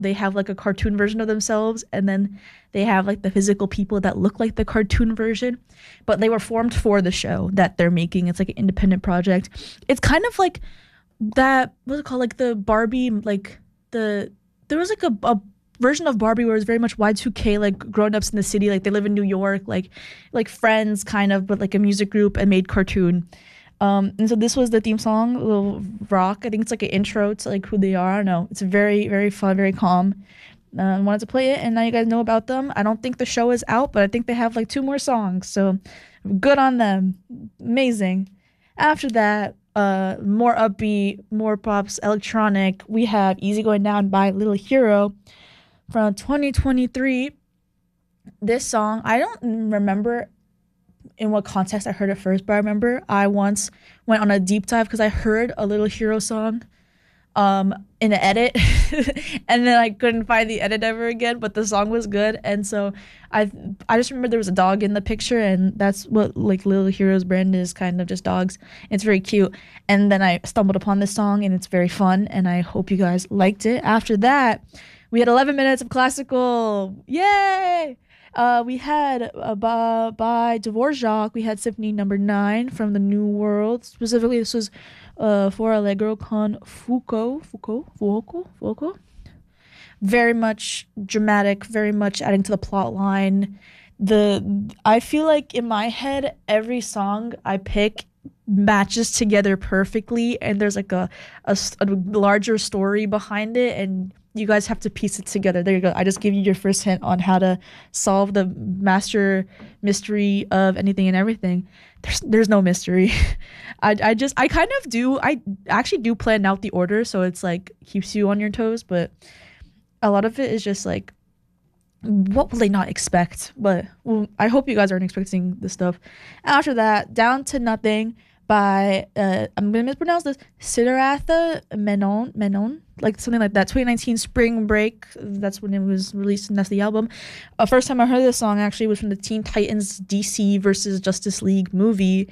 they have like a cartoon version of themselves, and then they have like the physical people that look like the cartoon version, but they were formed for the show that they're making. It's like an independent project. It's kind of like that, what's it called, like the Barbie, like there was like a version of Barbie where it was very much Y2K, like grown-ups in the city, like they live in New York, like Friends kind of, but like a music group and made cartoon. And so this was the theme song, Little Rock. I think it's like an intro to like who they are. I don't know. It's very, very fun, very calm. I wanted to play it, and now you guys know about them. I don't think the show is out, but I think they have like two more songs, so good on them. Amazing. After that, more upbeat, more pops, electronic. We have "Easy Going Down" by Little Hero from 2023. This song, I don't remember in what context I heard it first, but I remember I once went on a deep dive because I heard a Little Hero song in an edit and then I couldn't find the edit ever again, but the song was good. And so I just remember there was a dog in the picture, and that's what like Little Hero's brand is, kind of just dogs. It's very cute. And then I stumbled upon this song, and it's very fun, and I hope you guys liked it. After that, we had 11 minutes of classical. Yay! We had by Dvorak, we had Symphony Number 9 from the New World. Specifically, this was for Allegro con Fuoco. Very much dramatic, very much adding to the plot line. I feel like in my head, every song I pick matches together perfectly, and there's like a larger story behind it, and you guys have to piece it together. There you go. I just gave you your first hint on how to solve the master mystery of anything and everything. There's no mystery. I actually do plan out the order, so it's like keeps you on your toes, but a lot of it is just like, what will they not expect? But well, I hope you guys aren't expecting this stuff. After that, Down to Nothing by I'm gonna mispronounce this, Siddhartha Menon, like something like that. 2019 Spring Break. That's when it was released, and that's the album. First time I heard this song actually was from the Teen Titans DC versus Justice League movie.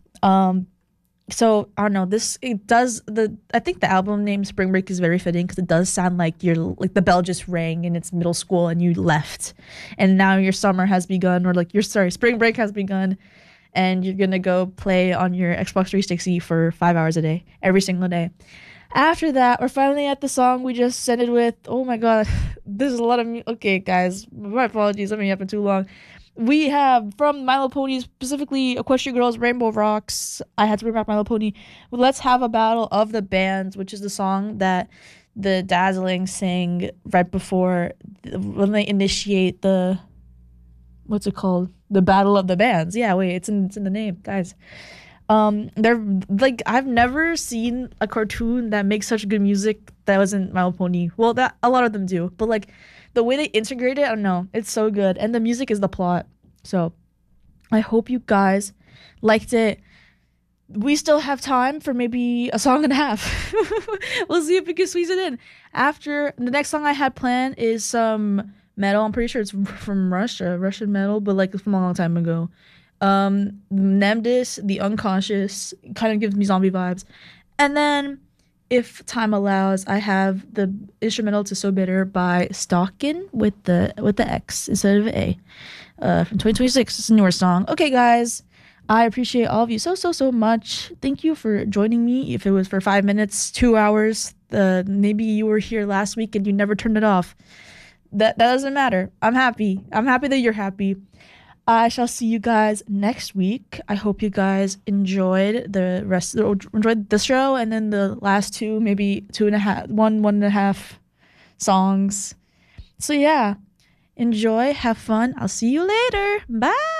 So I don't know. I think the album name Spring Break is very fitting because it does sound like the bell just rang and it's middle school and you left, and now your summer has begun, or like spring break has begun, and you're gonna go play on your Xbox 360 for 5 hours a day, every single day. After that, we're finally at the song we just ended with. Oh my god, this is a lot of okay, guys. My apologies. Let me up for too long. We have from My Little Pony, specifically Equestria Girls, Rainbow Rocks. I had to bring back My Little Pony. Let's Have a Battle of the Bands, which is the song that the Dazzling sang right before when they initiate the, what's it called? The Battle of the Bands. Yeah, wait, it's in the name, guys. They're like, I've never seen a cartoon that makes such good music that wasn't My Little Pony. Well, that a lot of them do, but like the way they integrate it, I don't know, it's so good, and the music is the plot. So I hope you guys liked it. We still have time for maybe a song and a half. We'll see if we can squeeze it in. After the next song I had planned is some metal. I'm pretty sure it's from Russia, Russian metal, but like from a long time ago. Nemdis, The Unconscious, kind of gives me zombie vibes. And then, if time allows, I have the instrumental to So Bitter by Stalkin with the X instead of A, from 2026. It's a newer song. Okay, guys, I appreciate all of you so much. Thank you for joining me. If it was for 5 minutes, 2 hours, maybe you were here last week and you never turned it off. That doesn't matter. I'm happy. I'm happy that you're happy. I shall see you guys next week. I hope you guys enjoyed enjoyed the show, and then the last two, maybe one and a half songs. So yeah, enjoy, have fun. I'll see you later. Bye.